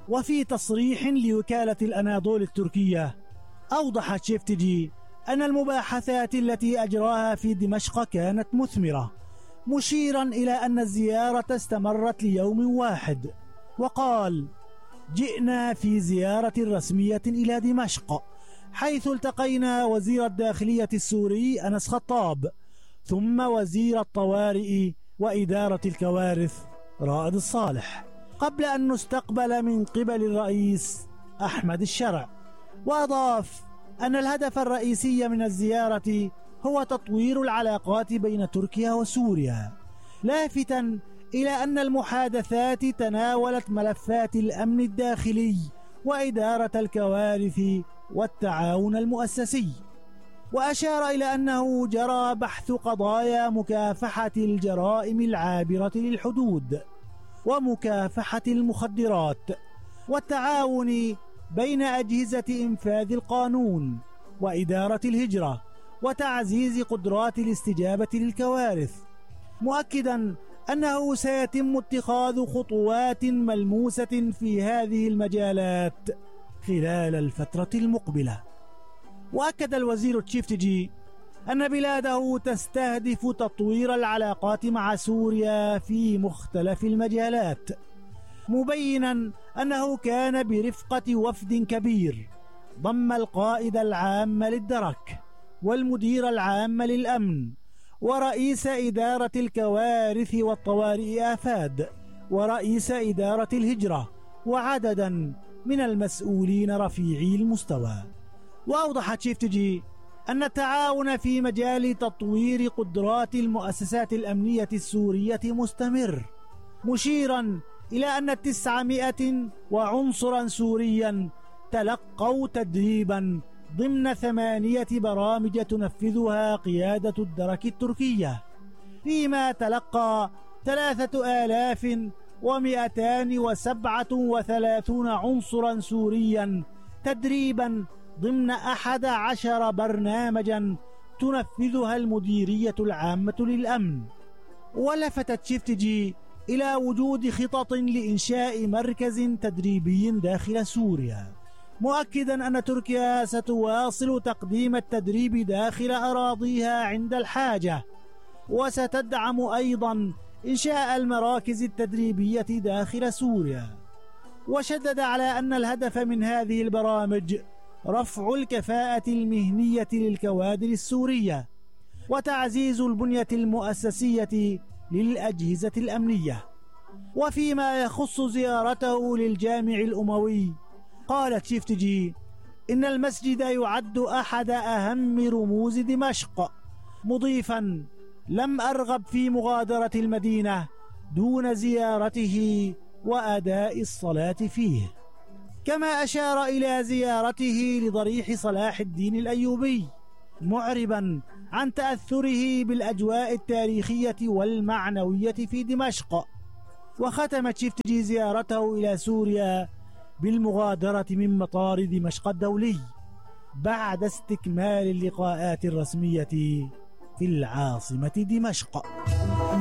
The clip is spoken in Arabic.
وفي تصريح لوكالة الأناضول التركية أوضح تشيفتجي أن المباحثات التي أجراها في دمشق كانت مثمرة، مشيرا إلى أن الزيارة استمرت ليوم واحد، وقال: جئنا في زيارة رسمية إلى دمشق، حيث التقينا وزير الداخلية السوري أنس خطاب، ثم وزير الطوارئ وإدارة الكوارث رائد الصالح، قبل أن نستقبل من قبل الرئيس أحمد الشرع. وأضاف أن الهدف الرئيسي من الزيارة هو تطوير العلاقات بين تركيا وسوريا، لافتا إلى أن المحادثات تناولت ملفات الأمن الداخلي وإدارة الكوارث والتعاون المؤسسي. وأشار إلى أنه جرى بحث قضايا مكافحة الجرائم العابرة للحدود ومكافحة المخدرات والتعاون بين أجهزة إنفاذ القانون وإدارة الهجرة وتعزيز قدرات الاستجابة للكوارث، مؤكدا أنه سيتم اتخاذ خطوات ملموسة في هذه المجالات خلال الفترة المقبلة. وأكد الوزير تشيفتجي أن بلاده تستهدف تطوير العلاقات مع سوريا في مختلف المجالات، مبينا أنه كان برفقة وفد كبير ضم القائد العام للدرك والمدير العام للأمن ورئيس إدارة الكوارث والطوارئ آفاد ورئيس إدارة الهجرة وعددا من المسؤولين رفيعي المستوى. وأوضح تشيفتجي أن التعاون في مجال تطوير قدرات المؤسسات الأمنية السورية مستمر، مشيرا إلى أن 900 وعنصرا سوريا تلقوا تدريبا ضمن 8 برامج تنفذها قيادة الدرك التركية، فيما تلقى 3237 عنصرا سوريا تدريبا ضمن 11 برنامجا تنفذها المديرية العامة للأمن. ولفتت تشيفتجي إلى وجود خطط لإنشاء مركز تدريبي داخل سوريا، مؤكدا أن تركيا ستواصل تقديم التدريب داخل أراضيها عند الحاجة، وستدعم أيضا إنشاء المراكز التدريبية داخل سوريا. وشدد على أن الهدف من هذه البرامج رفع الكفاءة المهنية للكوادر السورية وتعزيز البنية المؤسسية للأجهزة الأمنية. وفيما يخص زيارته للجامع الأموي، قال تشيفتجي إن المسجد يعد أحد أهم رموز دمشق، مضيفا: لم أرغب في مغادرة المدينة دون زيارته وأداء الصلاة فيه. كما أشار إلى زيارته لضريح صلاح الدين الأيوبي، معربا عن تأثره بالأجواء التاريخية والمعنوية في دمشق. وختم تشيفتجي زيارته إلى سوريا بالمغادرة من مطار دمشق الدولي بعد استكمال اللقاءات الرسمية في العاصمة دمشق.